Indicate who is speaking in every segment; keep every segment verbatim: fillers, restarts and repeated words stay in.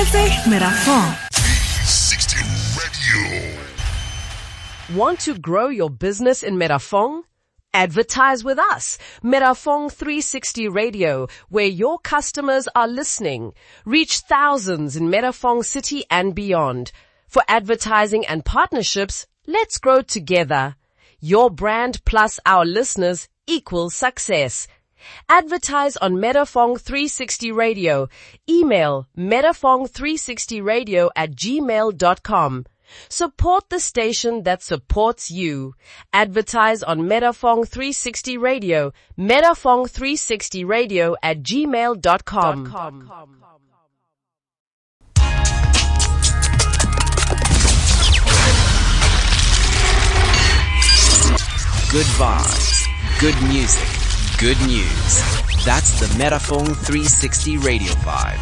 Speaker 1: Sempre Merafon.
Speaker 2: three sixty Radio.
Speaker 3: Want to grow your business in Merafong? Advertise with us, Merafong three sixty Radio, where your customers are listening. Reach thousands in Merafong City and beyond. For advertising and partnerships, let's grow together. Your brand plus our listeners equals success. Advertise on Merafong three sixty Radio. Email merafong three sixty radio at gmail dot com. Support the station that supports you. Advertise on Merafong three sixty Radio. Merafong three sixty radio at gmail dot com.
Speaker 4: Good vibes, good music, good news. That's the Merafong three sixty Radio vibe.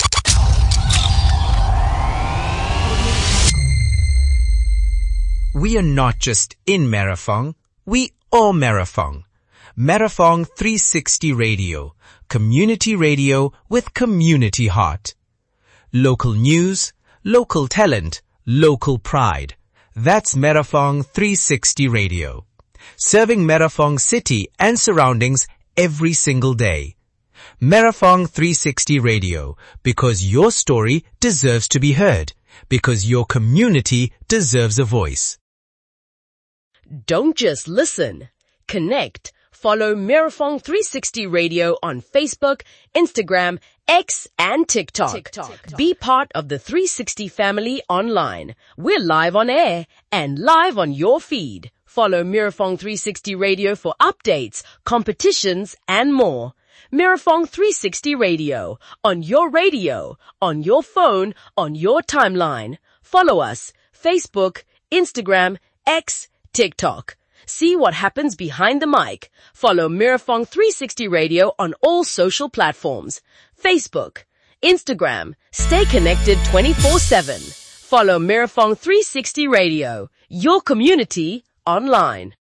Speaker 5: We are not just in Merafong, we are Merafong. Merafong three sixty Radio, community radio with community heart. Local news, local talent, local pride. That's Merafong three sixty Radio. Serving Merafong City and surroundings every single day. Merafong three sixty Radio, because your story deserves to be heard, because your community deserves a voice.
Speaker 3: Don't just listen. Connect. Follow Merafong three sixty Radio on Facebook, Instagram, X, and TikTok. TikTok. Be part of the three sixty family online. We're live on air and live on your feed. Follow Merafong three sixty Radio for updates, competitions, and more. Merafong three sixty Radio. On your radio, on your phone, on your timeline. Follow us. Facebook, Instagram, X, TikTok. See what happens behind the mic. Follow Merafong three sixty Radio on all social platforms. Facebook, Instagram. Stay connected twenty-four seven. Follow Merafong three sixty Radio. Your community online.